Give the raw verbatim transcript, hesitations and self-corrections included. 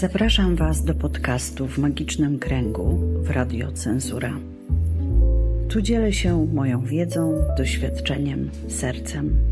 Zapraszam Was do podcastu w Magicznym Kręgu w Radio Cenzura. Tu dzielę się moją wiedzą, doświadczeniem, sercem